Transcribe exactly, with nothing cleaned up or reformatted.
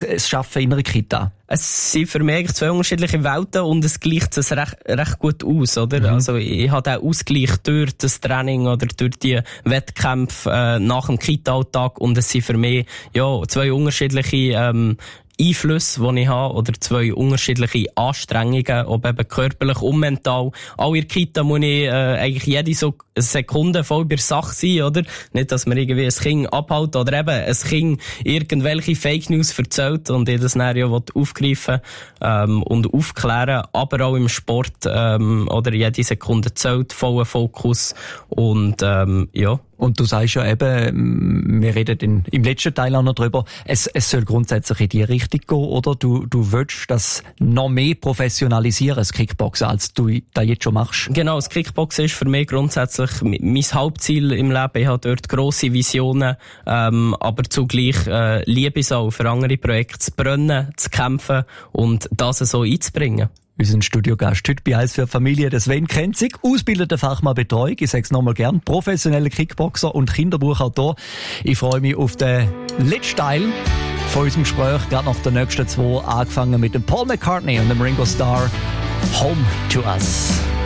das Arbeiten in einer Kita? Es sind für mich zwei unterschiedliche Welten und es gleicht es recht, recht gut aus, oder? Mhm. Also ich habe den Ausgleich durch das Training oder durch die Wettkämpfe äh, nach dem Kita-Alltag und es sind für mich ja zwei unterschiedliche ähm, Einflüsse, die ich habe, oder zwei unterschiedliche Anstrengungen, ob eben körperlich und mental. Auch in der Kita muss ich äh, eigentlich jede so Sekunde voll bei der Sache sein, oder? Nicht, dass man irgendwie ein Kind abhält oder eben ein Kind irgendwelche Fake News erzählt und ich das dann ja aufgreifen ähm, und aufklären, aber auch im Sport ähm, oder jede Sekunde zählt, voller Fokus und ähm, ja. Und du sagst ja eben, wir reden in, im letzten Teil auch noch drüber, es, es soll grundsätzlich in die Richtung gehen, oder? Du, du willst das noch mehr professionalisieren, das Kickboxen, als du das jetzt schon machst. Genau, das Kickboxen ist für mich grundsätzlich mein Hauptziel im Leben. Ich habe dort grosse Visionen, ähm, aber zugleich äh, liebe ich es auch, für andere Projekte zu brennen, zu kämpfen und das so einzubringen. Unser Studiogast heute bei «Eins für die Familie», der Sven Kenzig, ausgebildeter Fachmann Betreuung, ich sage es nochmal gern, professioneller Kickboxer und Kinderbuchautor. Ich freue mich auf den letzten Teil von unserem Gespräch, gerade nach den nächsten zwei, angefangen mit dem Paul McCartney und dem Ringo Starr, «Home to Us».